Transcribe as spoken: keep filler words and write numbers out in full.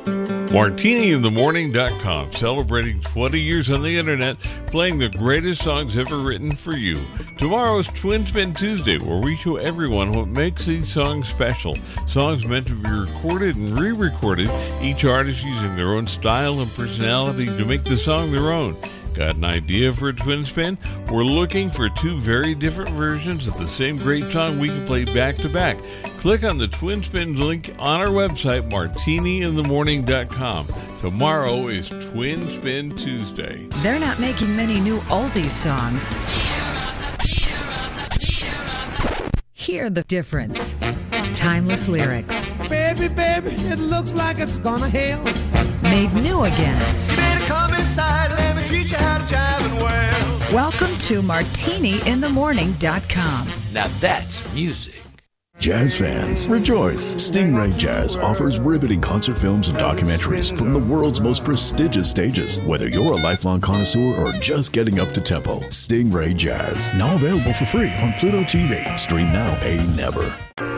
Martini in the Morning dot com, celebrating twenty years on the internet, playing the greatest songs ever written for you. Tomorrow is Twin Spin Tuesday, where we show everyone what makes these songs special. Songs meant to be recorded and re-recorded, each artist using their own style and personality to make the song their own. Got an idea for a twin spin? We're looking for two very different versions of the same great song we can play back to back. Click on the Twin Spin link on our website, Martini in the Morning dot com. Tomorrow is Twin Spin Tuesday. They're not making many new oldies songs. Hear the difference. Timeless lyrics. Baby, baby, it looks like it's gonna hail. Made new again. You better come inside, let me teach you how to jive and well. Welcome to Martini in the Morning dot com. Now that's music. Jazz fans, rejoice! Stingray Jazz offers riveting concert films and documentaries from the world's most prestigious stages. Whether you're a lifelong connoisseur or just getting up to tempo, Stingray Jazz, now available for free on Pluto T V. Stream now, pay never.